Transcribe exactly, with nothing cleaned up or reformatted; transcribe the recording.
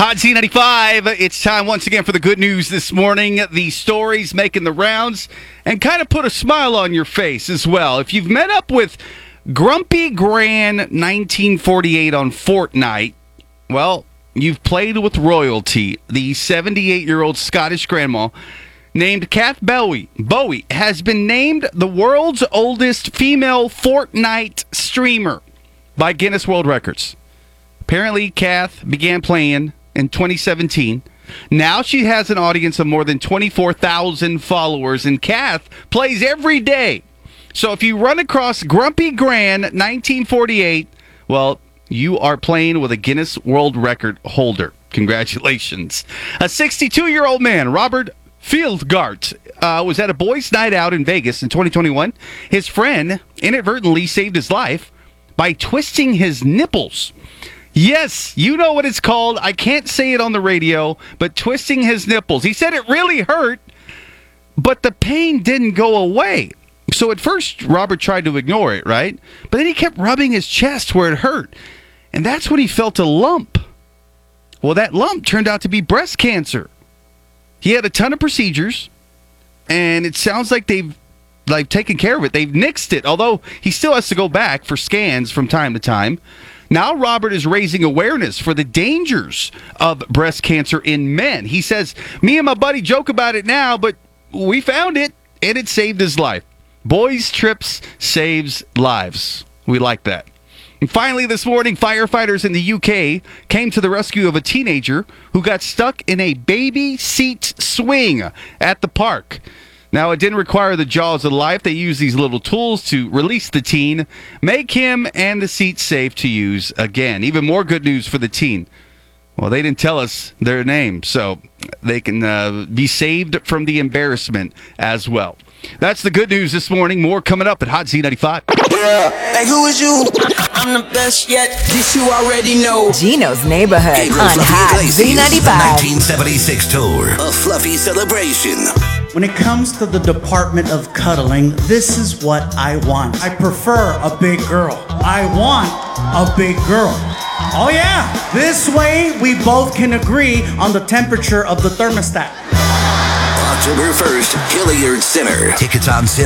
Hot Z ninety-five, it's time once again for the good news this morning. The stories making the rounds and kind of put a smile on your face as well. If you've met up with Grumpy Gran nineteen forty-eight on Fortnite, well, you've played with royalty. The seventy-eight-year-old Scottish grandma named Kath Bowie, Bowie has been named the world's oldest female Fortnite streamer by Guinness World Records. Apparently, Kath began playing in twenty seventeen. Now she has an audience of more than twenty-four thousand followers, and Kath plays every day. So if you run across Grumpy Gran nineteen forty-eight, well, you are playing with a Guinness World Record holder. Congratulations. A sixty-two-year-old man, Robert Fieldgart, uh, was at a boys' night out in Vegas in twenty twenty-one. His friend inadvertently saved his life by twisting his nipples. Yes, you know what it's called. I can't say it on the radio, but twisting his nipples. He said it really hurt, but the pain didn't go away. So at first, Robert tried to ignore it, right? But then he kept rubbing his chest where it hurt. And that's when he felt a lump. Well, that lump turned out to be breast cancer. He had a ton of procedures, and it sounds like they've like taken care of it. They've nixed it, although he still has to go back for scans from time to time. Now Robert is raising awareness for the dangers of breast cancer in men. He says, me and my buddy joke about it now, but we found it, and it saved his life. Boys Trips saves lives. We like that. And finally this morning, firefighters in the U K came to the rescue of a teenager who got stuck in a baby seat swing at the park. Now, it didn't require the jaws of life. They used these little tools to release the teen, make him and the seat safe to use again. Even more good news for the teen. Well, they didn't tell us their name, so they can uh, be saved from the embarrassment as well. That's the good news this morning. More coming up at Hot Z ninety-five. Yeah. Hey, who is you? I'm the best yet. This you already know. Gino's Neighborhood Gabriel on Hot Z ninety-five. nineteen seventy-six tour. A fluffy celebration. When it comes to the department of cuddling, this is what I want. I prefer a big girl. I want a big girl. Oh yeah, this way we both can agree on the temperature of the thermostat. October first, Hilliard Center. Tickets on sale.